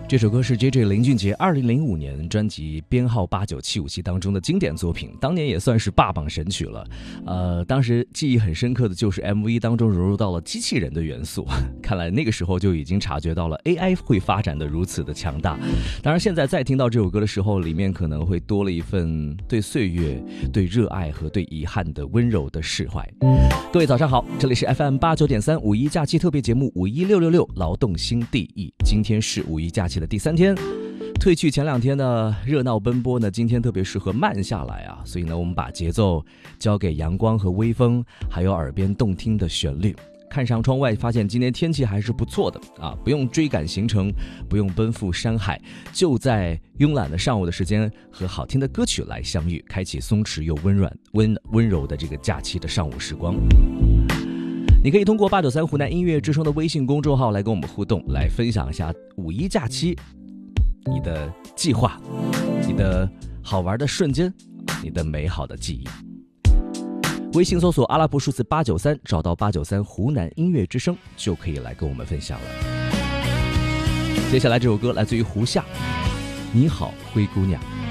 这首歌是 JJ 林俊杰2005年专辑编号89757当中的经典作品，当年也算是霸榜神曲了。当时记忆很深刻的就是 MV 当中融入到了机器人的元素，看来那个时候就已经察觉到了 AI 会发展的如此的强大。当然现在再听到这首歌的时候，里面可能会多了一份对岁月、对热爱和对遗憾的温柔的释怀。各位早上好，这里是 FM89.3 五一假期特别节目51666劳动新第一。今天是五一假期的第3天，褪去前2天的热闹奔波呢，今天特别适合慢下来啊，所以呢，我们把节奏交给阳光和微风，还有耳边动听的旋律。看上窗外，发现今天天气还是不错的啊，不用追赶行程，不用奔赴山海，就在慵懒的上午的时间和好听的歌曲来相遇，开启松弛又温柔的这个假期的上午时光。你可以通过893湖南音乐之声的微信公众号来跟我们互动，来分享一下五一假期你的计划，你的好玩的瞬间，你的美好的记忆。微信搜索阿拉伯数字893，找到893湖南音乐之声，就可以来跟我们分享了。接下来这首歌来自于胡夏，你好灰姑娘。